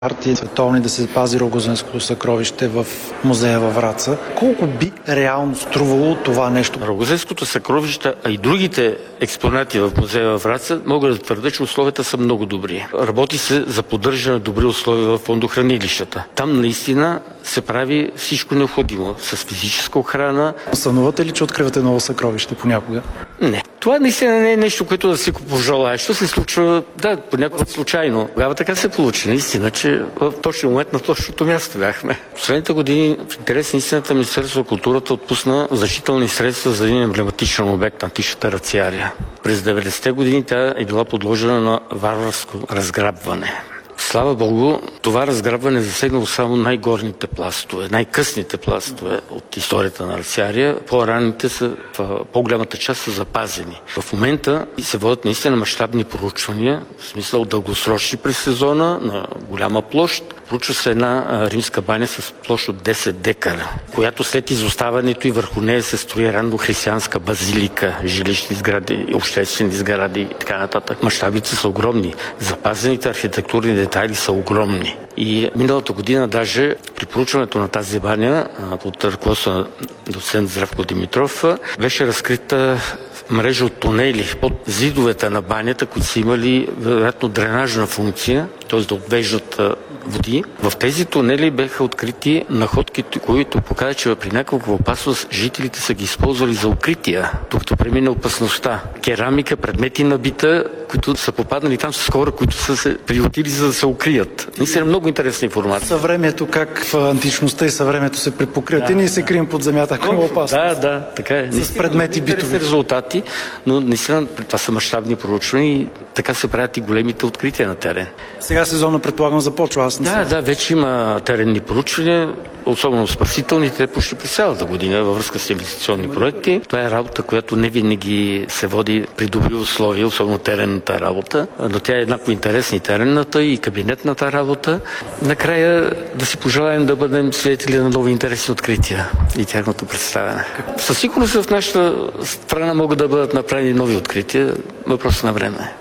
партии световни да се запази Рогозенското съкровище в музея във Враца. Колко би реално струвало това нещо? Рогозенското съкровище, а и другите експонати в музея във Враца, мога да твърдя, че условията са много добри. Работи се за поддържане на добри условия в фондохранилищата. Там наистина се прави всичко необходимо с физическа охрана. Сънувате ли, че откривате ново съкровище понякога? Не. Това наистина не е нещо, което да си пожелая. Що се случва, да, понякога случайно. Тогава така се получи. Наистина, че в точния момент на точното място бяхме. В последните години, в интерес на истината, Министерството на културата отпусна значителни средства за един емблематичен обект, античната рациария. През 90-те години тя е била подложена на варварско разграбване. Слава Богу, това разграбване е засегнало само най-горните пластове, най-късните пластове от историята на рациария. По-ранните са, в по-голямата част са запазени. В момента се водят наистина мащабни проучвания, в смисъл дългосрочни през сезона, на голяма площ. Проучва се една римска баня с площ от 10 декара, която след изоставането и върху нея се строи раннохристиянска базилика, жилищни сгради, обществени сгради и така нататък. Мащабите са огромни. Запазените архитектурни детайли са огромни. И миналата година даже при проучването на тази баня под ръководство на доцент Здравко Димитров беше разкрита мрежа от тунели под зидовете на банята, които са имали вероятно дренажна функция, т.е. да отвеждат води. В тези тунели бяха открити находки, които показват, че при някаква опасност жителите са ги използвали за укрития, докато премине опасността. Керамика, предмети на бита, които са попаднали там с хора, които са се приютили, за да се укрият. Наистина много интересна информация. Съвремието, как в античността и съвремието се препокрият и ние се крием под земята, ако има опасност. Да, така е. С предмети битови резултати, но наистина това са мащабни проучвания и така се правят и големите открития на терен. Сега сезона, предполагам, започва. Да, вече има теренни проучвания, особено спасителните, почти през цялата година във връзка с инвестиционни проекти. Това е работа, която не винаги се води при добри условия, особено теренната работа, но тя е еднакво интересна и теренната, и кабинетната работа. Накрая да си пожелаем да бъдем свидетели на нови интересни открития и тяхното представяне. Със сигурност в нашата страна могат да бъдат направени нови открития, въпрос на време.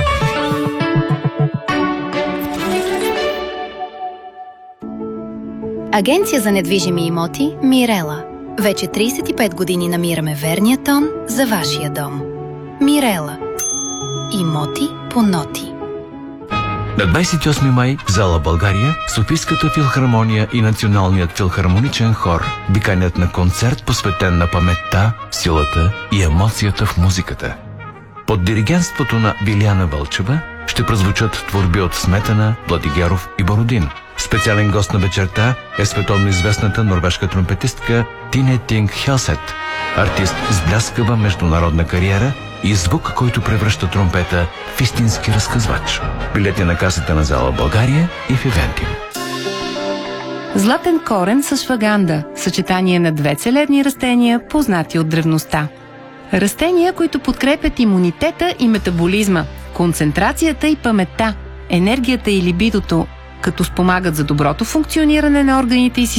Агенция за недвижими имоти Мирела. Вече 35 години намираме верния тон за вашия дом. Мирела. Имоти по ноти. На 28 май в зала България Софийската филхармония и Националният филхармоничен хор ви канят на концерт, посветен на паметта, силата и емоцията в музиката. Под диригентството на Вилияна Вълчева ще прозвучат творби от Сметана, Владигеров и Бородин. Специален гост на вечерта е световно известната норвежка тромпетистка Тине Тинг Хелсет, артист с бляскава международна кариера и звук, който превръща тромпета в истински разказвач. Билети на касата на зала България и в Ивентим. Златен корен с шваганда – съчетание на две целебни растения, познати от древността. Растения, които подкрепят имунитета и метаболизма, концентрацията и паметта, енергията и либидото, като спомагат за доброто функциониране на органите и системите,